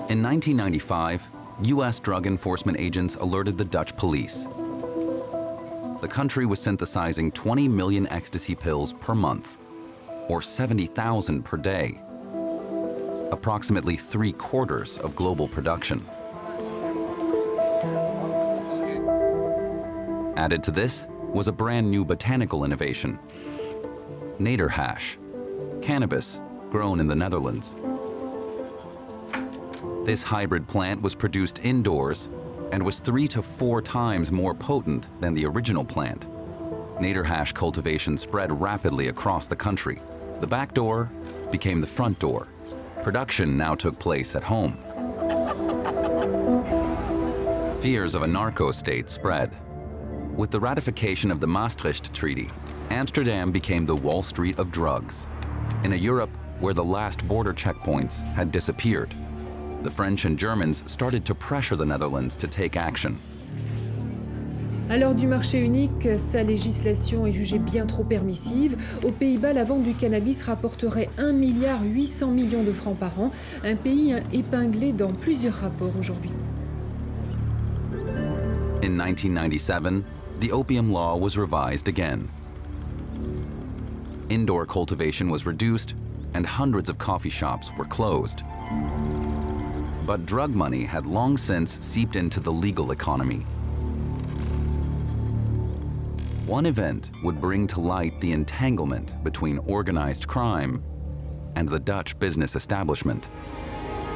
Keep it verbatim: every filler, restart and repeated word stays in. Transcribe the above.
In nineteen ninety-five, U S drug enforcement agents alerted the Dutch police. The country was synthesizing twenty million ecstasy pills per month, or seventy thousand per day, approximately three quarters of global production. Added to this was a brand new botanical innovation, Nederhash, cannabis grown in the Netherlands. This hybrid plant was produced indoors and was three to four times more potent than the original plant. Nederhash cultivation spread rapidly across the country. The back door became the front door. Production now took place at home. Fears of a narco-state spread. With the ratification of the Maastricht Treaty, Amsterdam became the Wall Street of drugs. In a Europe where the last border checkpoints had disappeared, the French and Germans started to pressure the Netherlands to take action. À l'heure du marché unique, sa législation est jugée bien trop permissive. Aux Pays-Bas, la vente du cannabis rapporterait un milliard huit cents millions de francs par an, un pays épinglé dans plusieurs rapports aujourd'hui. In nineteen ninety-seven, the opium law was revised again. Indoor cultivation was reduced, and hundreds of coffee shops were closed. But drug money had long since seeped into the legal economy. One event would bring to light the entanglement between organized crime and the Dutch business establishment.